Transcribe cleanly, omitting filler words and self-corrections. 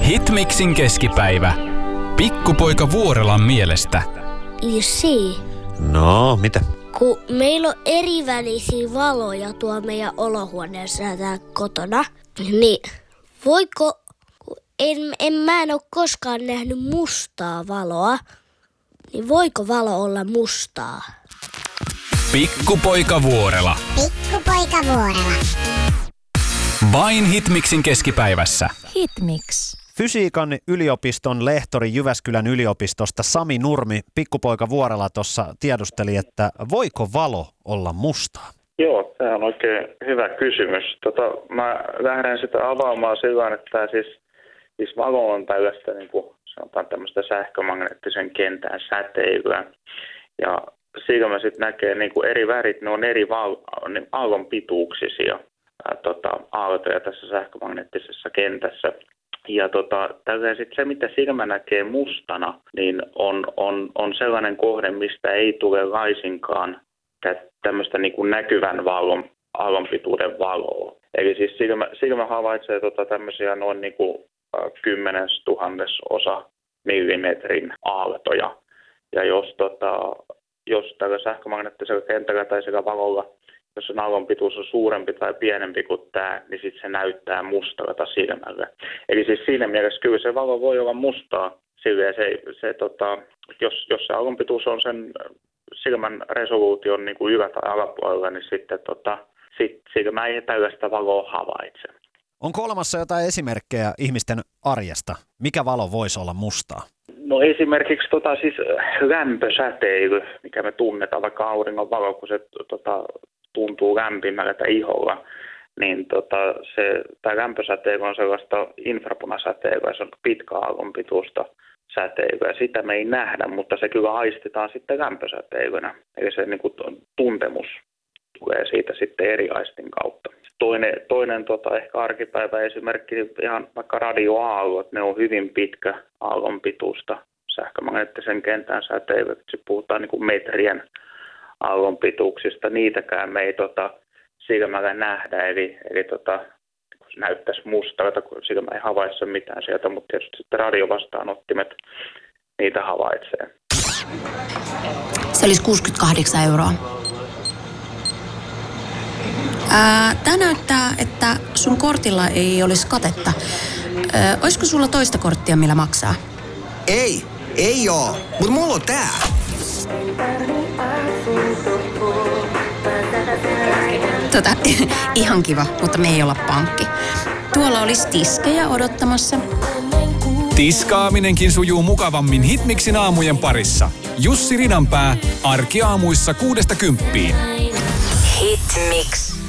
Hitmixin keskipäivä. Pikkupoika Vuorelan mielestä. Lissi. No, mitä? Kun meillä on erivälisiä valoja tuolla meidän olohuoneessa ja täällä kotona, niin voiko, kun mä en ole koskaan nähnyt mustaa valoa, niin voiko valo olla mustaa? Pikkupoika Vuorela. Pikkupoika Vuorela. Vain Hitmixin keskipäivässä. Hitmix. Fysiikan yliopiston lehtori Jyväskylän yliopistosta Sami Nurmi, pikkupoika Vuorela tuossa tiedusteli, että voiko valo olla mustaa? Joo, tämä on oikein hyvä kysymys. Mä lähden sitä avaamaan sillä, että siis valo on tällaista, niin kuin sanotaan, tämmöistä sähkömagneettisen kentän säteilyä. Ja siitä mä sitten näkee niin kuin eri värit, ne on eri aallon pituuksisia aaltoja tässä sähkömagneettisessa kentässä. Ja sitten se, mitä silmä näkee mustana, niin on sellainen kohde, mistä ei tule laisinkaan tämmöistä niin kuin näkyvän aallonpituuden valoa. Eli siis silmä havaitsee tämmöisiä noin niin kuin 10/1000 millimetrin aaltoja. Ja jos tällä sähkömagneettisella kentällä tai sillä valolla, jos sen aallonpituus on suurempi tai pienempi kuin tämä, niin sitten se näyttää mustalta silmälle. Eli siis siinä mielessä kyllä se valo voi olla mustaa, silleen jos se aallonpituus on sen silmän resoluution niin kuin ylä- tai alapuolella, niin sitten silmä ei tällaista valoa havaitse. Onko olemassa jotain esimerkkejä ihmisten arjesta? Mikä valo voisi olla mustaa? No esimerkiksi siis lämpösäteily, mikä me tunnetaan vaikka auringon valo, kun se tuntuu lämpimältä iholla, niin tämä lämpösäteily on sellaista infrapunasäteilyä, se on pitkä aallonpituista säteilyä. Sitä me ei nähdä, mutta se kyllä aistitaan sitten lämpösäteilynä. Eli se niin kuin tuntemus tulee siitä sitten eri aistin kautta. Toinen ehkä arkipäivä esimerkki, ihan vaikka radioaallot, ne on hyvin pitkä aallonpituista sähkömagneettisen kentän säteilyä. Puhutaan niin kuin metrien aallonpituuksista, niitäkään me ei silmällä nähdä, eli näyttäisi mustalta, kun silmä ei havaitse mitään sieltä, mutta tietysti sitten radiovastaanottimet niitä havaitsee. Se olisi 68 €. Tämä näyttää, että sun kortilla ei olisi katetta. Olisiko sulla toista korttia, millä maksaa? Ei oo, mut mulla on tää. Ihan kiva, mutta me ei olla pankki. Tuolla olisi tiskejä odottamassa. Tiskaaminenkin sujuu mukavammin Hitmixin aamujen parissa. Jussi Ridanpää, arkiaamuissa 6–10. Hitmix.